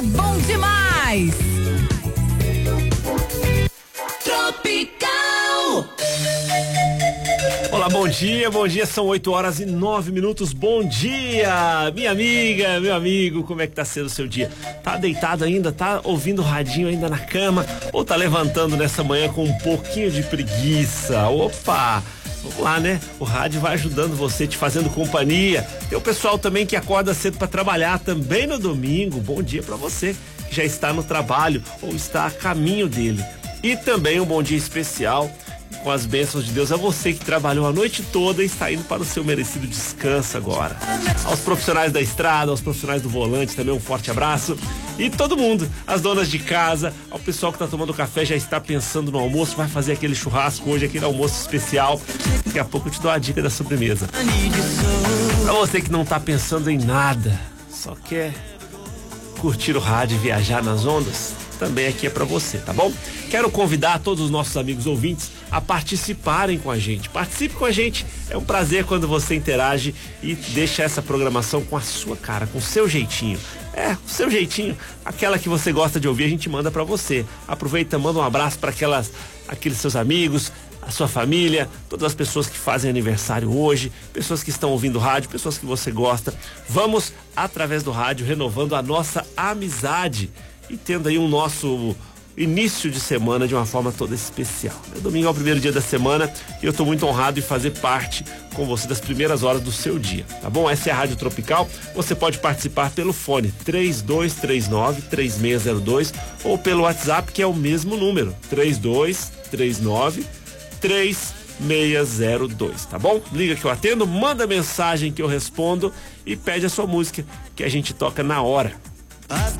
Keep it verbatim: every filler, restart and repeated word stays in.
é bom demais. Tropical. Olá, bom dia, bom dia, são oito horas e nove minutos, bom dia, minha amiga, meu amigo, como é que tá sendo o seu dia? Tá deitado ainda, tá ouvindo o radinho ainda na cama, ou tá levantando nessa manhã com um pouquinho de preguiça? Opa, vamos lá, né? O rádio vai ajudando você, te fazendo companhia. Tem o pessoal também que acorda cedo pra trabalhar também no domingo, bom dia pra você que já está no trabalho ou está a caminho dele. E também um bom dia especial com as bênçãos de Deus a você que trabalhou a noite toda e está indo para o seu merecido descanso agora. Aos profissionais da estrada, aos profissionais do volante também um forte abraço. E todo mundo, as donas de casa, ao pessoal que está tomando café, já está pensando no almoço, vai fazer aquele churrasco hoje, aquele almoço especial. Daqui a pouco eu te dou a dica da sobremesa. Para você que não está pensando em nada, só quer curtir o rádio e viajar nas ondas, também aqui é pra você, tá bom? Quero convidar todos os nossos amigos ouvintes a participarem com a gente. Participe com a gente, é um prazer quando você interage e deixa essa programação com a sua cara, com o seu jeitinho. É, o seu jeitinho, aquela que você gosta de ouvir, a gente manda pra você. Aproveita, manda um abraço para aquelas, aqueles seus amigos, a sua família, todas as pessoas que fazem aniversário hoje, pessoas que estão ouvindo rádio, pessoas que você gosta. Vamos, através do rádio, renovando a nossa amizade e tendo aí um nosso início de semana de uma forma toda especial. Domingo é o primeiro dia da semana e eu estou muito honrado em fazer parte com você das primeiras horas do seu dia, tá bom? Essa é a Rádio Tropical, você pode participar pelo fone três dois três nove, três seis zero dois ou pelo WhatsApp, que é o mesmo número, três dois três nove, três seis zero dois, tá bom? Liga que eu atendo, manda mensagem que eu respondo e pede a sua música que a gente toca na hora.